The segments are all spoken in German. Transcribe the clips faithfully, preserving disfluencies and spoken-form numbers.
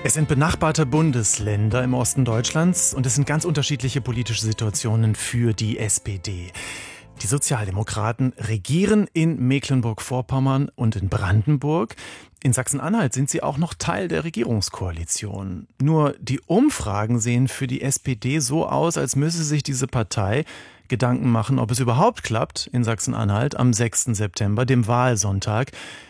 Es sind benachbarte Bundesländer im Osten Deutschlands und es sind ganz unterschiedliche politische Situationen für die S P D. Die Sozialdemokraten regieren in Mecklenburg-Vorpommern und in Brandenburg. In Sachsen-Anhalt sind sie auch noch Teil der Regierungskoalition. Nur die Umfragen sehen für die S P D so aus, als müsse sich diese Partei Gedanken machen, ob es überhaupt klappt, in Sachsen-Anhalt am sechsten September, dem Wahlsonntag,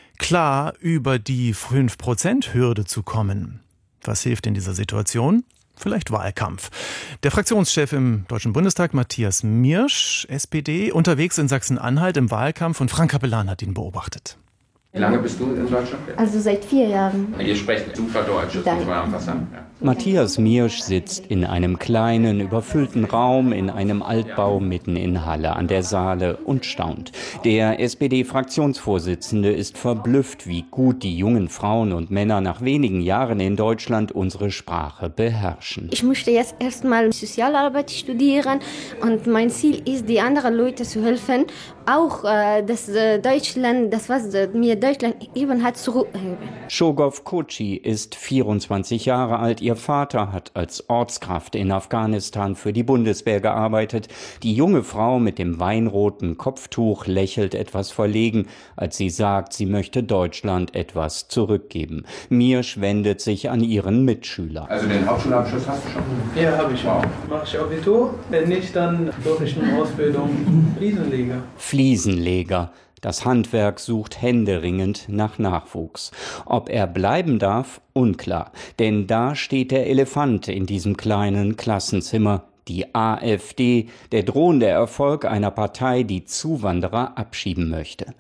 klar über die fünf Prozent Hürde zu kommen. Was hilft in dieser Situation? Vielleicht Wahlkampf. Der Fraktionschef im Deutschen Bundestag, Matthias Miersch, S P D, unterwegs in Sachsen-Anhalt im Wahlkampf, und Frank Capellan hat ihn beobachtet. Wie lange bist du in Deutschland? Also seit vier Jahren. Ihr sprecht super Deutsch, das muss man einfach sagen. Ja. Matthias Miersch sitzt in einem kleinen, überfüllten Raum in einem Altbau mitten in Halle an der Saale und staunt. Der S P D-Fraktionsvorsitzende ist verblüfft, wie gut die jungen Frauen und Männer nach wenigen Jahren in Deutschland unsere Sprache beherrschen. Ich möchte jetzt erstmal Sozialarbeit studieren und mein Ziel ist, die anderen Leute zu helfen, auch äh, das äh, Deutschland, das was äh, mir Deutschland eben hat, zurückheben. Shogof Kochi ist vierundzwanzig Jahre alt. Ihr Vater hat als Ortskraft in Afghanistan für die Bundeswehr gearbeitet. Die junge Frau mit dem weinroten Kopftuch lächelt etwas verlegen, als sie sagt, sie möchte Deutschland etwas zurückgeben. Miersch wendet sich an ihren Mitschüler. Also den Hauptschulabschluss hast du schon? Ja, habe ich schon. Wow. Mache ich Abitur, wenn nicht, dann suche ich eine Ausbildung Fliesenleger. Fliesenleger. Das Handwerk sucht händeringend nach Nachwuchs. Ob er bleiben darf, unklar. Denn da steht der Elefant in diesem kleinen Klassenzimmer. Die AfD, der drohende Erfolg einer Partei, die Zuwanderer abschieben möchte.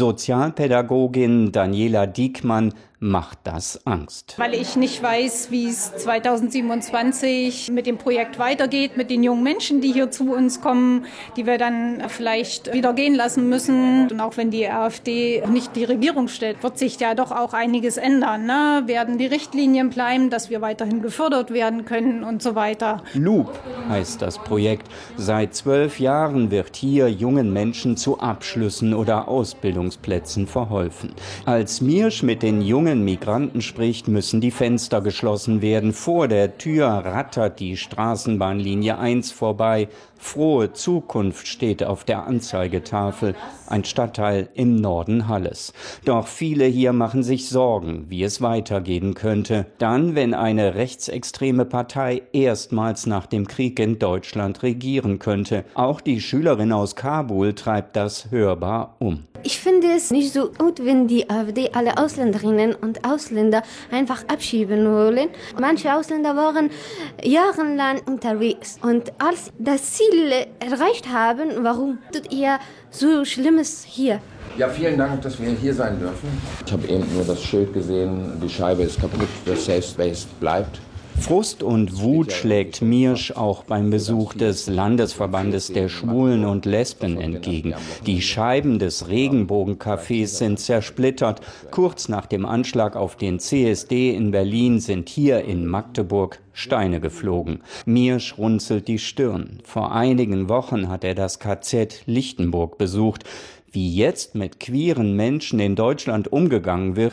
Sozialpädagogin Daniela Diekmann macht das Angst. Weil ich nicht weiß, wie es zweitausendsiebenundzwanzig mit dem Projekt weitergeht, mit den jungen Menschen, die hier zu uns kommen, die wir dann vielleicht wieder gehen lassen müssen. Und auch wenn die AfD nicht die Regierung stellt, wird sich ja doch auch einiges ändern. Ne? Werden die Richtlinien bleiben, dass wir weiterhin gefördert werden können und so weiter. Loop heißt das Projekt. Seit zwölf Jahren wird hier jungen Menschen zu Abschlüssen oder Ausbildungsplätzen verholfen. Als Miersch mit den jungen Migranten spricht, müssen die Fenster geschlossen werden. Vor der Tür rattert die Straßenbahnlinie eins vorbei. Frohe Zukunft steht auf der Anzeigetafel, ein Stadtteil im Norden Halles. Doch viele hier machen sich Sorgen, wie es weitergehen könnte. Dann, wenn eine rechtsextreme Partei erstmals nach dem Krieg in Deutschland regieren könnte. Auch die Schülerin aus Kabul treibt das hörbar um. Ich finde es nicht so gut, wenn die AfD alle Ausländerinnen und Ausländer einfach abschieben wollen. Manche Ausländer waren jahrelang unterwegs. Und als das Ziel erreicht haben, warum tut ihr so Schlimmes hier? Ja, vielen Dank, dass wir hier sein dürfen. Ich habe eben nur das Schild gesehen, die Scheibe ist kaputt, das Safe Space bleibt. Frust und Wut schlägt Miersch auch beim Besuch des Landesverbandes der Schwulen und Lesben entgegen. Die Scheiben des Regenbogencafés sind zersplittert. Kurz nach dem Anschlag auf den C S D in Berlin sind hier in Magdeburg Steine geflogen. Miersch runzelt die Stirn. Vor einigen Wochen hat er das K Z Lichtenburg besucht. Wie jetzt mit queeren Menschen in Deutschland umgegangen wird,